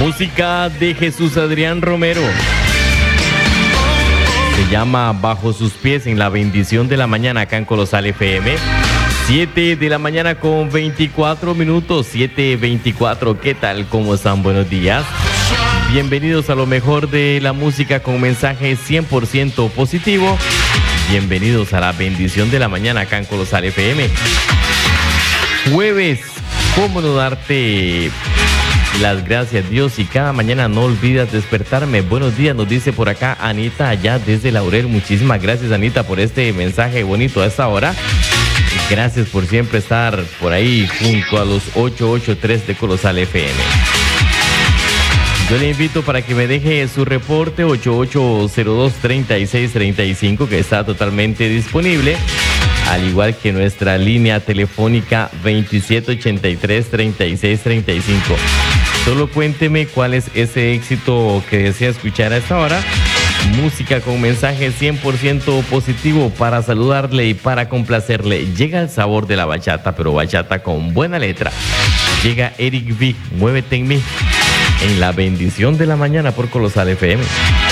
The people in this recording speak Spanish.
Música de Jesús Adrián Romero. Se llama Bajo sus pies en la bendición de la mañana acá en Colosal FM. 7 de la mañana con 24 minutos, 7:24. ¿Qué tal? ¿Cómo están? Buenos días. Bienvenidos a lo mejor de la música con mensaje 100% positivo. Bienvenidos a la bendición de la mañana acá en Colosal FM. Jueves, ¿cómo no darte las gracias, Dios? Y cada mañana no olvidas despertarme. Buenos días, nos dice por acá Anita, allá desde Laurel. Muchísimas gracias, Anita, por este mensaje bonito a esta hora. Gracias por siempre estar por ahí junto a los 883 de Colosal FM. Yo le invito para que me deje su reporte 8802-3635, que está totalmente disponible, al igual que nuestra línea telefónica 2783-3635. Solo cuénteme cuál es ese éxito que desea escuchar a esta hora. Música con mensaje 100% positivo para saludarle y para complacerle. Llega el sabor de la bachata, pero bachata con buena letra. Llega Eric V, Muévete en mí, en la bendición de la mañana por Colosal FM.